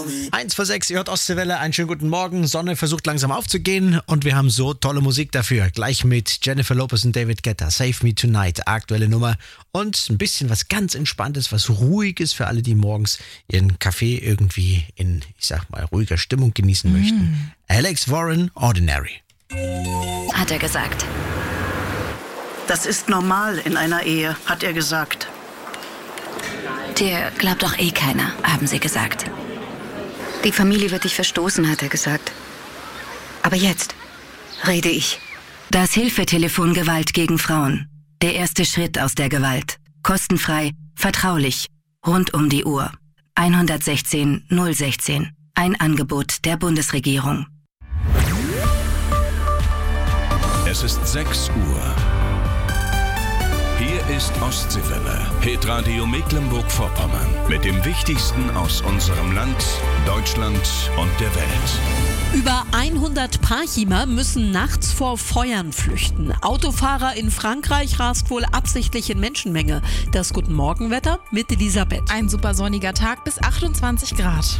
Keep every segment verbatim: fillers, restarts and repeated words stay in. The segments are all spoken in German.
Eins vor sechs, ihr hört Ostseewelle, einen schönen guten Morgen. Sonne versucht langsam aufzugehen und wir haben so tolle Musik dafür. Gleich mit Jennifer Lopez und David Guetta, Save Me Tonight, aktuelle Nummer. Und ein bisschen was ganz Entspanntes, was Ruhiges für alle, die morgens ihren Kaffee irgendwie in, ich sag mal, ruhiger Stimmung genießen mm. möchten. Alex Warren, Ordinary. Hat er gesagt. Das ist normal in einer Ehe, hat er gesagt. Dir glaubt doch eh keiner, haben sie gesagt. Die Familie wird dich verstoßen, hat er gesagt. Aber jetzt rede ich. Das Hilfetelefon Gewalt gegen Frauen. Der erste Schritt aus der Gewalt. Kostenfrei, vertraulich, rund um die Uhr. eins eins sechs null ein sechs. Ein Angebot der Bundesregierung. Es ist sechs Uhr. Hier ist Ostseewelle, Hitradio Mecklenburg-Vorpommern. Mit dem Wichtigsten aus unserem Land, Deutschland und der Welt. Über hundert Parchimer müssen nachts vor Feuern flüchten. Autofahrer in Frankreich rast wohl absichtlich in Menschenmenge. Das Guten Morgenwetter mit Elisabeth. Ein super sonniger Tag bis achtundzwanzig Grad.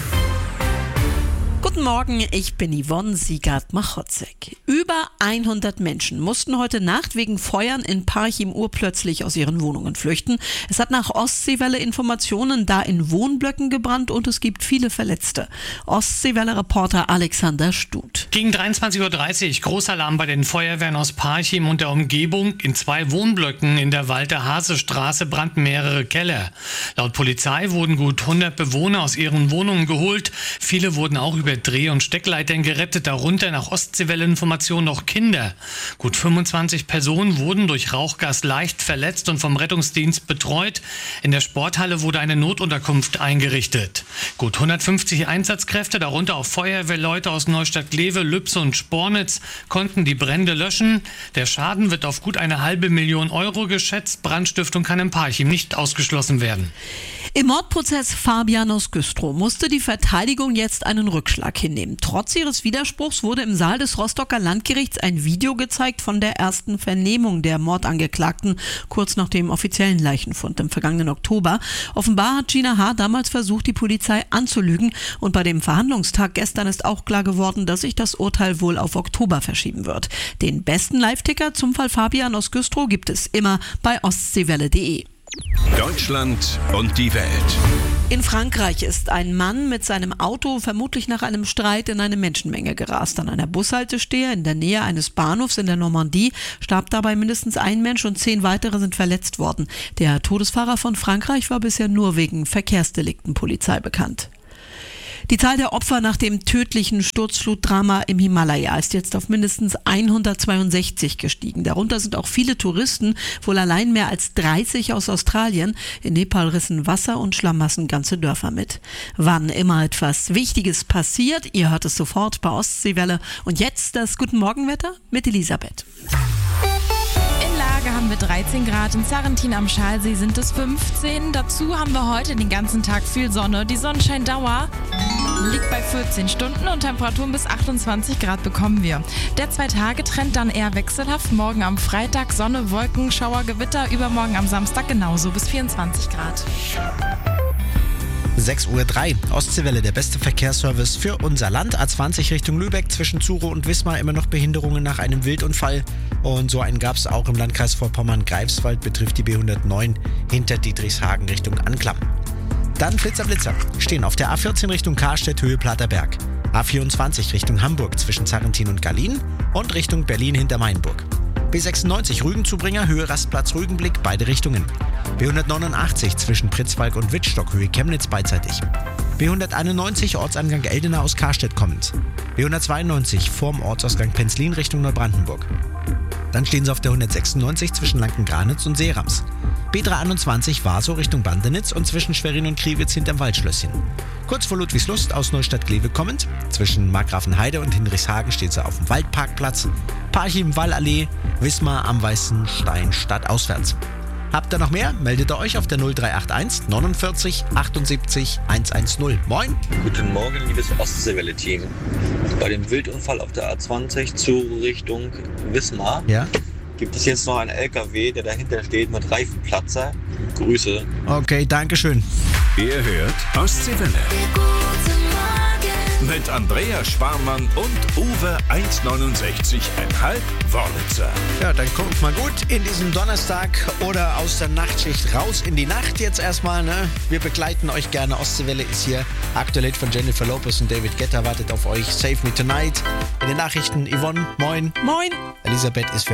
Guten Morgen, ich bin Yvonne Siegert-Machotzek. Über hundert Menschen mussten heute Nacht wegen Feuern in Parchim urplötzlich aus ihren Wohnungen flüchten. Es hat nach Ostseewelle-Informationen da in Wohnblöcken gebrannt und es gibt viele Verletzte. Ostseewelle-Reporter Alexander Stut. Gegen dreiundzwanzig Uhr dreißig Großalarm bei den Feuerwehren aus Parchim und der Umgebung. In zwei Wohnblöcken in der Walter-Hase-Straße brannten mehrere Keller. Laut Polizei wurden gut hundert Bewohner aus ihren Wohnungen geholt. Viele wurden auch über Dreh- und Steckleitern gerettet, darunter nach Ostseewelle-Informationen noch Kinder. Gut fünfundzwanzig Personen wurden durch Rauchgas leicht verletzt und vom Rettungsdienst betreut. In der Sporthalle wurde eine Notunterkunft eingerichtet. Gut hundertfünfzig Einsatzkräfte, darunter auch Feuerwehrleute aus Neustadt-Glewe, Lübse und Spornitz, konnten die Brände löschen. Der Schaden wird auf gut eine halbe Million Euro geschätzt. Brandstiftung kann im Parchim nicht ausgeschlossen werden. Im Mordprozess Fabian aus Güstrow musste die Verteidigung jetzt einen Rückschlag hinnehmen. Trotz ihres Widerspruchs wurde im Saal des Rostocker Landgerichts ein Video gezeigt von der ersten Vernehmung der Mordangeklagten, kurz nach dem offiziellen Leichenfund im vergangenen Oktober. Offenbar hat Gina H. damals versucht, die Polizei anzulügen. Und bei dem Verhandlungstag gestern ist auch klar geworden, dass sich das Urteil wohl auf Oktober verschieben wird. Den besten Live-Ticker zum Fall Fabian aus Güstrow gibt es immer bei ostseewelle punkt de. Deutschland und die Welt. In Frankreich ist ein Mann mit seinem Auto vermutlich nach einem Streit in eine Menschenmenge gerast. An einer Bushaltestelle in der Nähe eines Bahnhofs in der Normandie starb dabei mindestens ein Mensch und zehn weitere sind verletzt worden. Der Todesfahrer von Frankreich war bisher nur wegen Verkehrsdelikten Polizei bekannt. Die Zahl der Opfer nach dem tödlichen Sturzflutdrama im Himalaya ist jetzt auf mindestens hundertzweiundsechzig gestiegen. Darunter sind auch viele Touristen, wohl allein mehr als dreißig aus Australien. In Nepal rissen Wasser und Schlammmassen ganze Dörfer mit. Wann immer etwas Wichtiges passiert, ihr hört es sofort bei Ostseewelle. Und jetzt das Guten Morgenwetter mit Elisabeth. In Lage haben wir dreizehn Grad, in Sarrentin am Schalsee sind es fünfzehn. Dazu haben wir heute den ganzen Tag viel Sonne. Die Sonnenscheindauer liegt bei vierzehn Stunden und Temperaturen bis achtundzwanzig Grad bekommen wir. Der Zwei-Tage-Trend dann eher wechselhaft. Morgen am Freitag Sonne, Wolken, Schauer, Gewitter. Übermorgen am Samstag genauso bis vierundzwanzig Grad. sechs Uhr drei, Ostseewelle, der beste Verkehrsservice für unser Land. A zwanzig Richtung Lübeck, zwischen Zuro und Wismar immer noch Behinderungen nach einem Wildunfall. Und so einen gab es auch im Landkreis Vorpommern-Greifswald, betrifft die B hundertneun hinter Dietrichshagen Richtung Anklam. Dann Flitzer Blitzer, stehen auf der A vierzehn Richtung Karstedt, Höhe Platerberg. A vierundzwanzig Richtung Hamburg zwischen Sarrentin und Gallien und Richtung Berlin hinter Mainburg. B sechsundneunzig Rügenzubringer, Höhe Rastplatz Rügenblick, beide Richtungen. B hundertneunundachtzig zwischen Pritzwalk und Wittstock, Höhe Chemnitz beidseitig. B hunderteinundneunzig Ortsangang Eldena aus Karstedt kommend. B hundertzweiundneunzig vorm Ortsausgang Penzlin Richtung Neubrandenburg. Dann stehen sie auf der hundertsechsundneunzig zwischen Lanken-Granitz und Seerams. B dreihunderteinundzwanzig Warsow Richtung Bandenitz und zwischen Schwerin und Kriwitz hinterm Waldschlösschen. Kurz vor Ludwigslust aus Neustadt-Glewe kommend. Zwischen Markgrafenheide und Hinrichshagen steht sie auf dem Waldparkplatz. Parchim, Wallallee, Wismar am Weißen Stein stadtauswärts. Habt ihr noch mehr? Meldet ihr euch auf der null drei acht eins neunundvierzig achtundsiebzig hundertzehn. Moin! Guten Morgen, liebes Ostseewelle-Team. Bei dem Wildunfall auf der A zwanzig zur Richtung Wismar ja? gibt es jetzt noch einen L K W, der dahinter steht mit Reifenplatzer. Grüße. Okay, dankeschön. Ihr hört Ostseewelle. Mit Andrea Sparmann und Uwe eins neunundsechzig Komma fünf Wörlitzer. Ja, dann kommt mal gut in diesen Donnerstag oder aus der Nachtschicht raus in die Nacht jetzt erstmal. Ne? Wir begleiten euch gerne. Ostseewelle ist hier. Aktuell von Jennifer Lopez und David Guetta wartet auf euch. Save Me Tonight. In den Nachrichten Yvonne, moin. Moin. Elisabeth ist für